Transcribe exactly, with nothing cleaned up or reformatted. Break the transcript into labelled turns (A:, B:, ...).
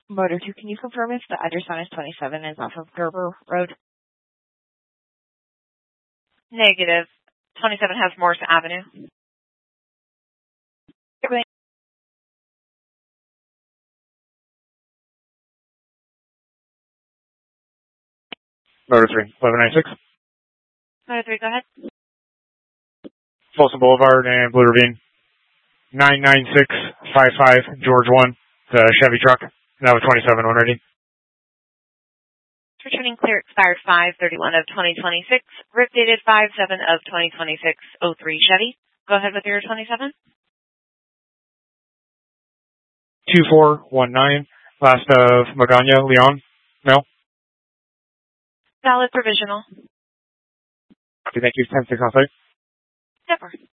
A: Motor two, can you confirm if the address on is twenty-seven is off of Gerber Road?
B: Negative. twenty-seven has Morse Avenue.
C: Motor three, eleven ninety-six.
B: Motor three, go ahead.
C: Folsom Boulevard and Blue Ravine. nine nine six five five, George one, the Chevy truck. That was twenty-seven one ready.
B: Returning clear expired five thirty-one of twenty twenty-six. R I P dated five seven of twenty twenty-six. oh three Chevy. Go ahead with your twenty-seven.
C: two four one nine. Last of Magana, Leon. Mail.
B: Valid provisional.
C: Okay, thank you. ten six on site.
B: Never.